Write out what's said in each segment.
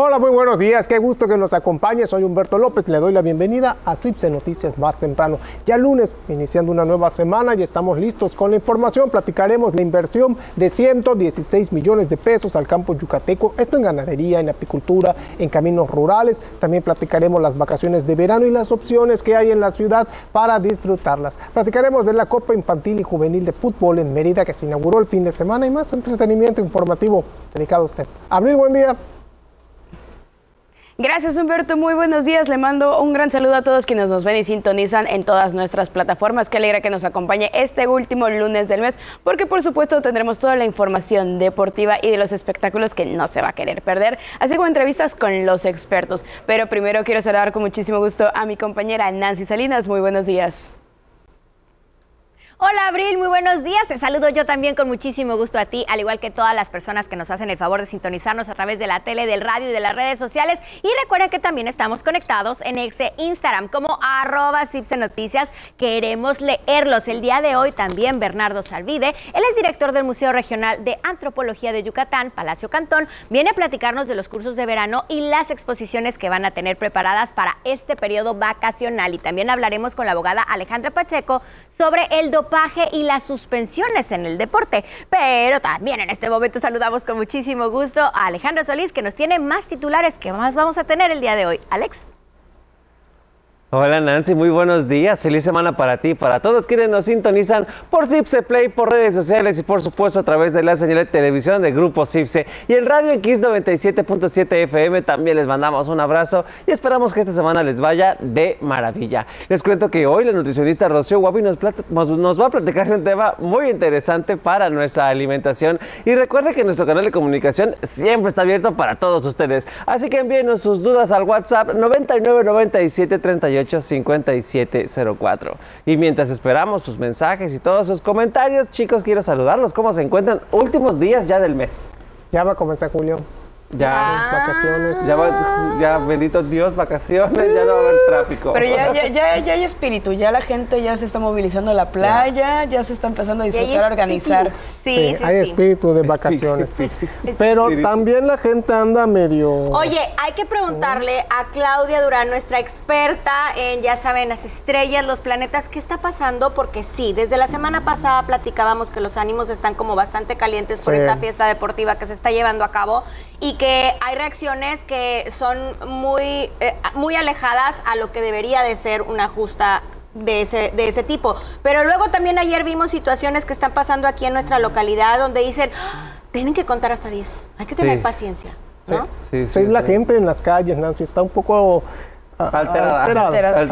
Hola, muy buenos días, qué gusto que nos acompañe. Soy Humberto López, le doy la bienvenida a CIPSE Noticias más temprano. Ya lunes, iniciando una nueva semana y estamos listos con la información. Platicaremos la inversión de 116 millones de pesos al campo yucateco, esto en ganadería, en apicultura, en caminos rurales. También platicaremos las vacaciones de verano y las opciones que hay en la ciudad para disfrutarlas. Platicaremos de la Copa Infantil y Juvenil de Fútbol en Mérida que se inauguró el fin de semana y más entretenimiento informativo dedicado a usted. Abril, buen día. Gracias, Humberto, muy buenos días. Le mando un gran saludo a todos quienes nos ven y sintonizan en todas nuestras plataformas. Qué alegra que nos acompañe este último lunes del mes, porque por supuesto tendremos toda la información deportiva y de los espectáculos que no se va a querer perder, así como entrevistas con los expertos. Pero primero quiero saludar con muchísimo gusto a mi compañera Nancy Salinas. Muy buenos días. Hola Abril, muy buenos días. Te saludo yo también con muchísimo gusto a ti, al igual que todas las personas que nos hacen el favor de sintonizarnos a través de la tele, del radio y de las redes sociales. Y recuerda que también estamos conectados en Instagram como @CIPSE Noticias. Queremos leerlos. El día de hoy también Bernardo Salvide, él es director del Museo Regional de Antropología de Yucatán, Palacio Cantón, viene a platicarnos de los cursos de verano y las exposiciones que van a tener preparadas para este periodo vacacional. Y también hablaremos con la abogada Alejandra Pacheco sobre el dopaje y las suspensiones en el deporte. Pero también en este momento saludamos con muchísimo gusto a Alejandro Solís, que nos tiene más titulares que más vamos a tener el día de hoy. Alex. Hola Nancy, muy buenos días, feliz semana para ti, para todos quienes nos sintonizan por CIPSE Play, por redes sociales y por supuesto a través de la señal de televisión de Grupo CIPSE y en Radio X 97.7 FM. También les mandamos un abrazo y esperamos que esta semana les vaya de maravilla. Les cuento que hoy la nutricionista Rocío Guapi nos va a platicar de un tema muy interesante para nuestra alimentación y recuerde que nuestro canal de comunicación siempre está abierto para todos ustedes, así que envíenos sus dudas al WhatsApp 9997385704. Y mientras esperamos sus mensajes y todos sus comentarios, chicos, quiero saludarlos. ¿Cómo se encuentran? Últimos días ya del mes. Ya va a comenzar julio. Ya, vacaciones. Ya, bendito Dios, vacaciones, ya no va a haber tráfico. Pero ya hay espíritu, ya la gente ya se está movilizando a la playa, ya se está empezando a disfrutar, a organizar. Sí, hay espíritu de vacaciones. Pero también la gente anda medio... Oye, hay que preguntarle a Claudia Durán, nuestra experta en, ya saben, las estrellas, los planetas, ¿qué está pasando? Porque sí, desde la semana pasada platicábamos que los ánimos están como bastante calientes por esta fiesta deportiva que se está llevando a cabo y que hay reacciones que son muy alejadas a lo que debería de ser una justa de ese tipo. Pero luego también ayer vimos situaciones que están pasando aquí en nuestra localidad donde dicen, tienen que contar hasta 10, hay que tener paciencia, ¿no? Sí, la gente en las calles, Nancy, está un poco... alterada.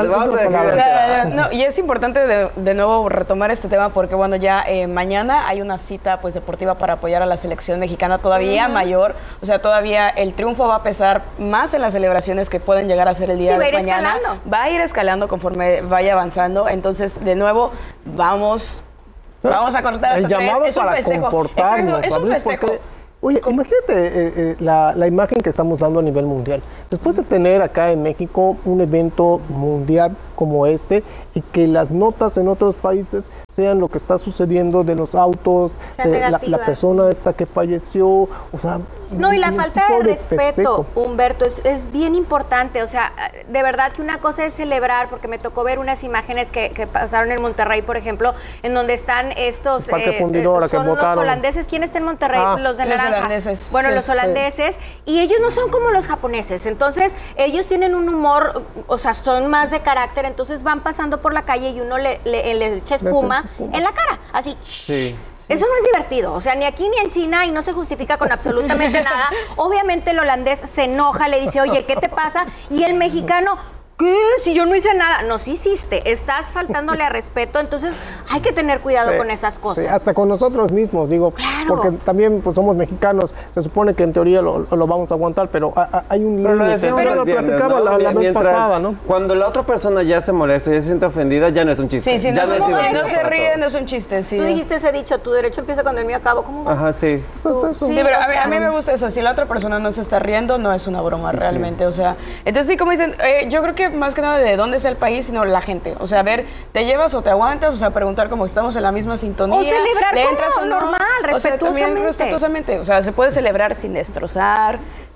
No, y es importante de nuevo retomar este tema porque bueno, ya mañana hay una cita pues deportiva para apoyar a la selección mexicana todavía mayor, o sea, todavía el triunfo va a pesar más en las celebraciones que pueden llegar a ser el día de mañana. Va a ir escalando conforme vaya avanzando, entonces de nuevo vamos a cortar hasta 3. Es un festejo. Exacto, es un festejo. Oye, imagínate la imagen que estamos dando a nivel mundial. Después de tener acá en México un evento mundial como este y que las notas en otros países sean lo que está sucediendo de los autos, la persona esta que falleció, o sea... No, y la falta de respeto, Humberto, es bien importante. O sea, de verdad que una cosa es celebrar, porque me tocó ver unas imágenes que pasaron en Monterrey, por ejemplo, en donde están estos... son los holandeses. ¿Quién está en Monterrey? Los de naranja. Los holandeses. Bueno, los holandeses. Y ellos no son como los japoneses. Entonces, ellos tienen un humor, o sea, son más de carácter. Entonces, van pasando por la calle y uno le echa espuma en la cara. Así. Sí. Eso no es divertido, o sea, ni aquí ni en China y no se justifica con absolutamente nada. Obviamente el holandés se enoja, le dice, oye, ¿qué te pasa? Y el mexicano, ¿qué? Si yo no hice nada. No, sí hiciste, estás faltándole a respeto, entonces hay que tener cuidado con esas cosas. Sí, hasta con nosotros mismos, digo, porque también pues somos mexicanos, se supone que en teoría lo vamos a aguantar, pero hay un límite. Pero lo platicaba la vez pasada, ¿no? Cuando la otra persona ya se molesta y ya se siente ofendida, ya no es un chiste. Sí, si no se ríe, no es un chiste, sí. Tú dijiste ese dicho, tu derecho empieza cuando el mío acaba. ¿Cómo va? Ajá, sí. Eso es eso. Sí, pero a mí me gusta eso, si la otra persona no se está riendo, no es una broma realmente, o sea, entonces sí, como dicen, yo creo que más que nada de dónde es el país, sino la gente. O sea, a ver, ¿te llevas o te aguantas? O sea, preguntar como estamos en la misma sintonía. O celebrar ¿le entras como o no? normal, respetuosamente. O sea, también respetuosamente. O sea, se puede celebrar sin destrozar,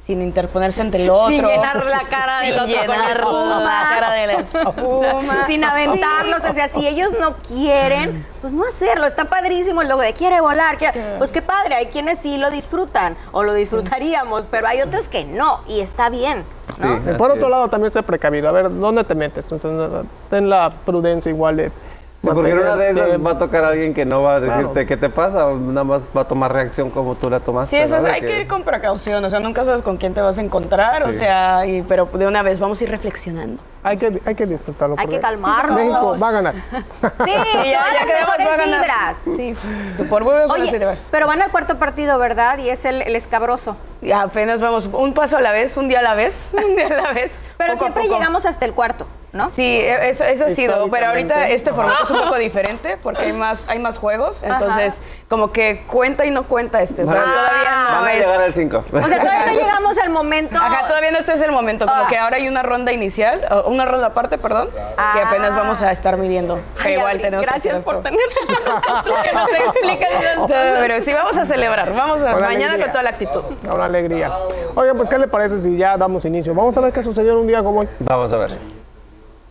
sin interponerse ante el otro. Sin llenar la cara del otro. Sin llenar la cara de la espuma. Sin aventarlos. O sea, si ellos no quieren, pues no hacerlo. Está padrísimo el logo de quiere volar. Pues qué padre. Hay quienes sí lo disfrutan o lo disfrutaríamos, pero hay otros que no. Y está bien, ¿no? Sí, Por otro lado, también sé precavido. A ver, ¿dónde te metes? Entonces, ten la prudencia igual de... Sí, porque en una de esas mantenerte- va a tocar a alguien que no va a decirte Claro. qué te pasa, o nada más va a tomar reacción como tú la tomaste. Sí, eso es, ¿no? De hay que ir con precaución, o sea, nunca sabes con quién te vas a encontrar, o Sí. sea, pero de una vez vamos a ir reflexionando. Hay que disfrutarlo. Hay que porque calmarnos. México va a ganar. Sí, Sí, todas las quedamos, mejores va a ganar. vibras. Sí, por burros van a ser de Oye, veras. pero van al cuarto partido, ¿verdad? Y es el escabroso. Y apenas vamos un paso a la vez, un día a la vez, un día a la vez. Pero poco a siempre poco. llegamos hasta el cuarto, ¿no? Sí, eso ha sido, pero ahorita Históricamente. este formato es un poco diferente porque hay más juegos, entonces como que cuenta y no cuenta o sea, todavía no Van a es... llegar al 5. O sea, todavía no llegamos al momento. Ajá, todavía no este es el momento, como que ahora hay una ronda inicial, o una ronda aparte, perdón, que apenas vamos a estar midiendo. Pero Ay, igual Abril, tenemos que gracias hacer por esto. tenerte con nosotros. Que nos expliquen esas cosas, pero sí vamos a celebrar, vamos a Con mañana alegría. con toda la actitud. Una alegría. Oigan, pues, ¿qué le parece si ya damos inicio? Vamos a ver qué sucedió en un día como hoy. Vamos a ver.